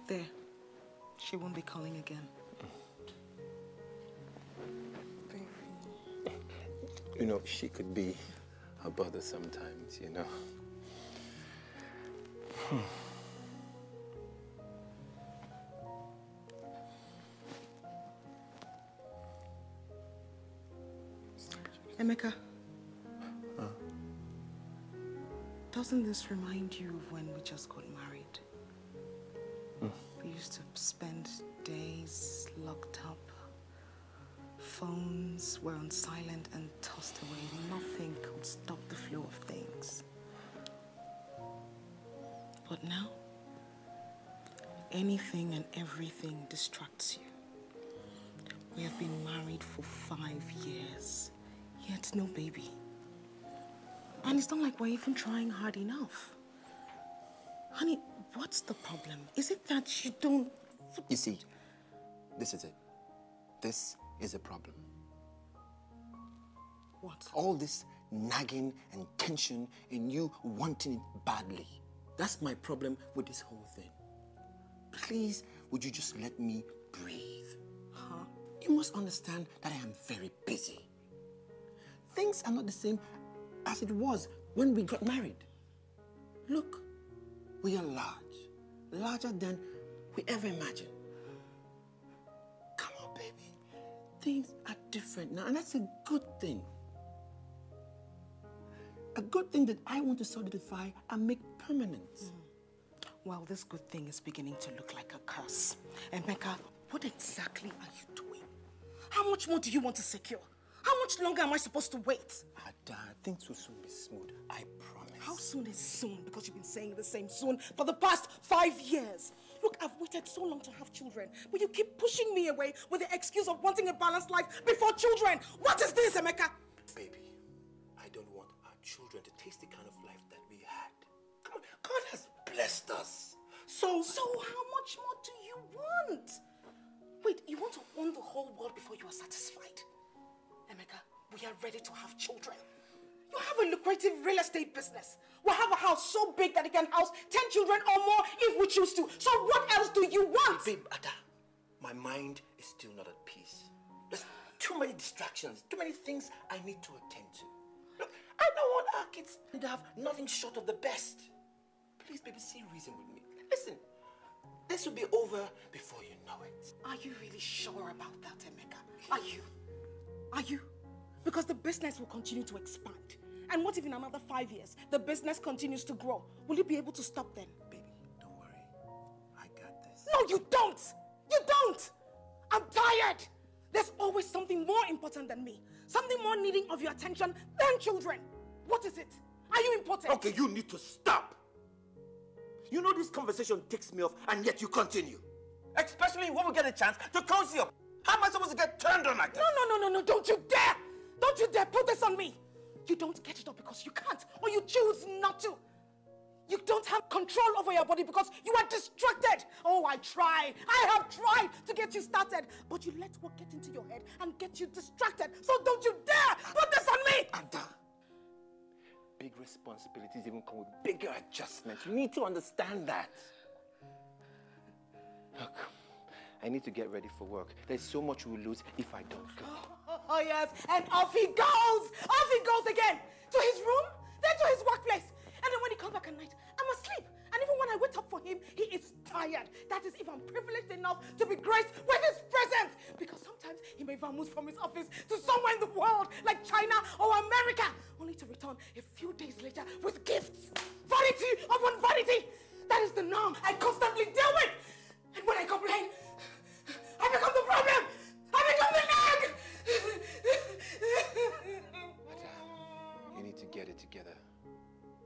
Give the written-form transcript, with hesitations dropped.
There. She won't be calling again. Baby. You know, she could be a bother sometimes, you know. Emeka. Doesn't this remind you of when we just got married? We used to spend days locked up. Phones were on silent and tossed away. Nothing could stop the flow of things. But now, anything and everything distracts you. We have been married for 5 years, yet no baby. And it's not like we're even trying hard enough. Honey, what's the problem? Is it that you don't... You see, this is it. This is a problem. What? All this nagging and tension and you wanting it badly. That's my problem with this whole thing. Please, would you just let me breathe? Huh? You must understand that I am very busy. Things are not the same as it was when we got married. Look, we are large. Larger than we ever imagined. Come on, baby. Things are different now, and that's a good thing. A good thing that I want to solidify and make permanent. Well, this good thing is beginning to look like a curse. Emeka, what exactly are you doing? How much more do you want to secure? How much longer am I supposed to wait? Ada, things will soon be smooth. I promise. How soon is soon? Because you've been saying the same soon for the past 5 years. Look, I've waited so long to have children, but you keep pushing me away with the excuse of wanting a balanced life before children. What is this, Emeka? Baby, I don't want our children to taste the kind of life that we had. Come on, God has blessed us. So how much more do you want? Wait, you want to own the whole world before you are satisfied? Emeka, we are ready to have children. You have a lucrative real estate business. We have a house so big that it can house 10 children or more if we choose to. So what else do you want? Babe, Ada, my mind is still not at peace. There's too many distractions, too many things I need to attend to. Look, I don't want our kids to have nothing short of the best. Please, baby, see reason with me. Listen, this will be over before you know it. Are you really sure about that, Emeka? Are you? Are you? Because the business will continue to expand. And what if in another 5 years, the business continues to grow? Will you be able to stop then? Baby, don't worry. I got this. No, you don't! You don't! I'm tired! There's always something more important than me. Something more needing of your attention than children. What is it? Are you important? Okay, you need to stop. You know this conversation takes me off and yet you continue. Especially when we get a chance to cozy up. How am I supposed to get turned on like that? No, don't you dare! Don't you dare put this on me! You don't get it up because you can't, or you choose not to. You don't have control over your body because you are distracted. Oh, I have tried to get you started, but you let what get into your head and get you distracted. So don't you dare put this on me! Ada, big responsibilities even come with bigger adjustments. You need to understand that. Look, I need to get ready for work. There's so much we'll lose if I don't go. Oh yes, and off he goes! Off he goes again! To his room, then to his workplace. And then when he comes back at night, I'm asleep. And even when I wait up for him, he is tired. That is if I'm privileged enough to be graced with his presence. Because sometimes he may vamoose from his office to somewhere in the world, like China or America, only to return a few days later with gifts. Very